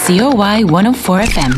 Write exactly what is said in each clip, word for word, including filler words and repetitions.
C O Y one oh four F M.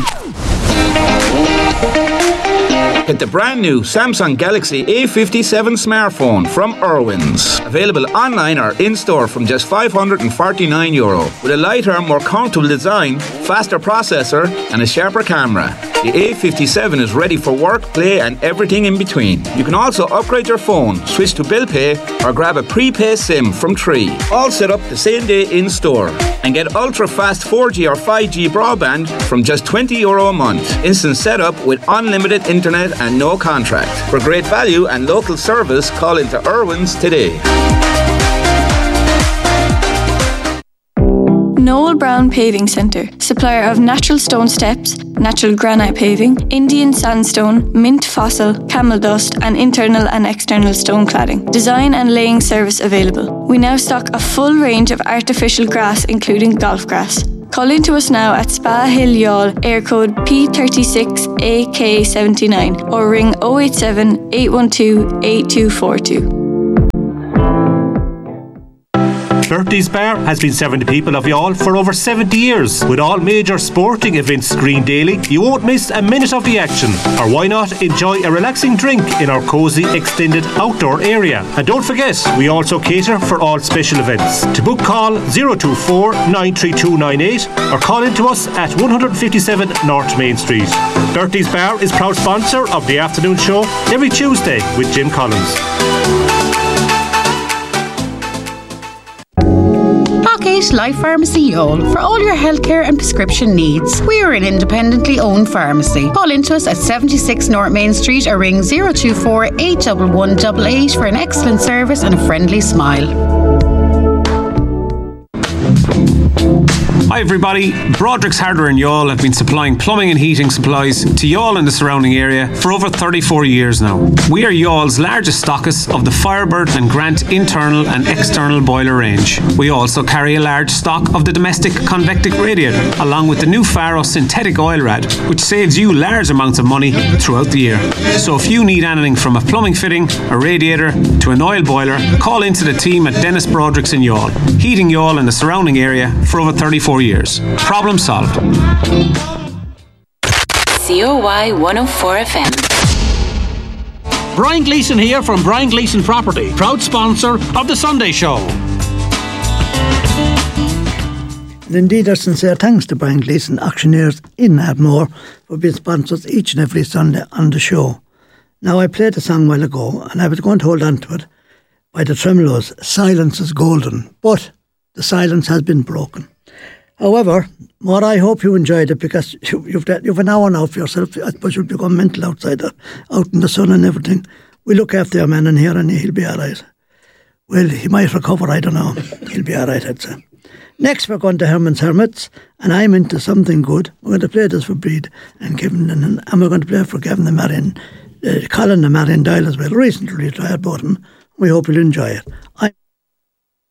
Get the brand new Samsung Galaxy A fifty-seven smartphone from Irwin's. Available online or in-store from just five hundred forty-nine euro. With a lighter, more comfortable design, faster processor and a sharper camera. The A fifty-seven is ready for work, play and everything in between. You can also upgrade your phone, switch to bill pay or grab a prepaid SIM from Tree. All set up the same day in-store. And get ultra-fast four G or five G broadband from just twenty euro a month. Instant setup with unlimited internet and no contract. For great value and local service, call into Irwin's today. Noel Brown Paving Centre, supplier of natural stone steps, natural granite paving, Indian sandstone, mint fossil, camel dust and internal and external stone cladding. Design and laying service available. We now stock a full range of artificial grass including golf grass. Call in to us now at Spa Hill Youghal, air code P thirty-six A K seventy-nine or ring oh eight seven, eight one two, eight two four two. Bertie's Bar has been serving the people of Youghal for over seventy years. With all major sporting events screened daily, you won't miss a minute of the action. Or why not enjoy a relaxing drink in our cosy extended outdoor area? And don't forget, we also cater for all special events. To book, call zero two four, nine three two nine eight or call in to us at one fifty-seven North Main Street. Bertie's Bar is proud sponsor of the afternoon show every Tuesday with Jim Collins. Life Pharmacy Youghal for all your healthcare and prescription needs. We are an independently owned pharmacy. Call into us at seventy-six North Main Street or ring zero two four, eight one one, eight eight for an excellent service and a friendly smile. Hi everybody, Broderick's Hardware in Youghal have been supplying plumbing and heating supplies to Youghal and the surrounding area for over thirty-four years now. We are Youghall's largest stockists of the Firebird and Grant internal and external boiler range. We also carry a large stock of the domestic convectic radiator, along with the new Faro synthetic oil rad, which saves you large amounts of money throughout the year. So if you need anything from a plumbing fitting, a radiator to an oil boiler, call into the team at Dennis Broderick's in Youghal, heating Youghal and the surrounding area for over thirty-four years. Problem solved. C O Y one oh four F M. Brian Gleeson here from Brian Gleeson Property, proud sponsor of the Sunday Show. And indeed, our sincere thanks to Brian Gleeson, auctioneers in Ardmore, for being sponsors each and every Sunday on the show. Now, I played a song a while ago, and I was going to hold on to it by the Tremolos, Silence is Golden, but the silence has been broken. However, Maud, I hope you enjoyed it because you, you've you've an hour now for yourself. I suppose you'll become mental outside there, out in the sun and everything. We look after your man in here and he'll be all right. Well, he might recover, I don't know. He'll be all right, I'd say. Next, we're going to Herman's Hermits, and I'm into something good. We're going to play this for Breed and Kevin, and, and we're going to play for Kevin and Marion, uh, Colin and Marion Doyle as well, recently retired both of them. We hope you'll enjoy it. I'm